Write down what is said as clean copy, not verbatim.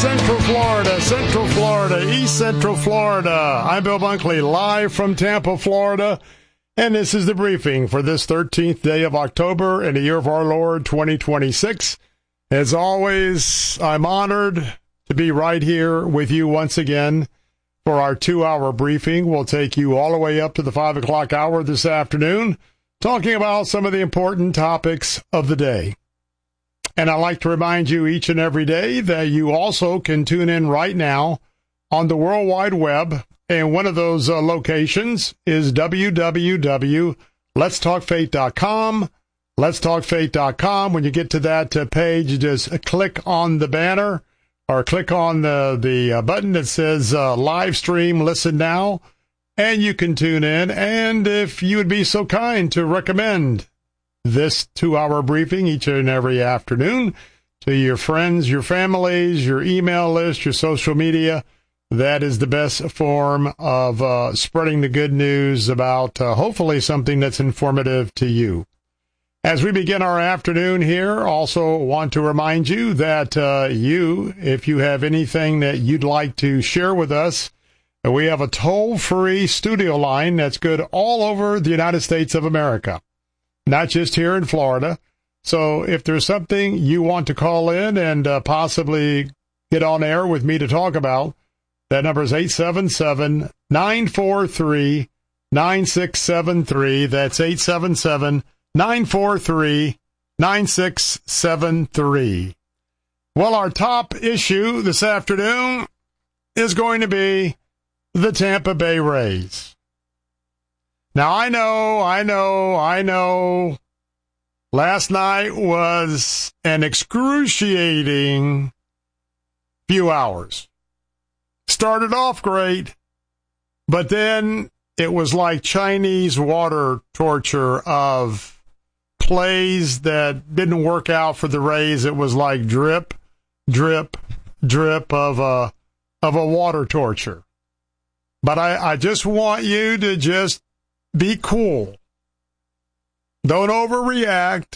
Central Florida, East Central Florida. I'm Bill Bunkley, live from Tampa, Florida, and this is the briefing for this 13th day of October in the year of our Lord 2026. As always, I'm honored to be right here with you once again for our 2-hour briefing. We'll take you all the way up to the 5 o'clock hour this afternoon, talking about some of the important topics of the day. And I'd like to remind you each and every day that you also can tune in right now on the World Wide Web. And one of those locations is www.letstalkfaith.com. Letstalkfaith.com. When you get to that page, just click on the banner or click on the button that says live stream, listen now, and you can tune in. And if you would be so kind to recommend this 2-hour briefing each and every afternoon to your friends, your families, your email list, your social media, that is the best form of spreading the good news about hopefully something that's informative to you. As we begin our afternoon here, also want to remind you that if you have anything that you'd like to share with us, we have a toll-free studio line that's good all over the United States of America, not just here in Florida. So if there's something you want to call in and possibly get on air with me to talk about, that number is 877-943-9673. That's 877-943-9673. Well, our top issue this afternoon is going to be the Tampa Bay Rays. Now, I know. Last night was an excruciating few hours. Started off great, but then it was like Chinese water torture of plays that didn't work out for the Rays. It was like drip, drip, drip of a water torture. But I just want you to just be cool. Don't overreact.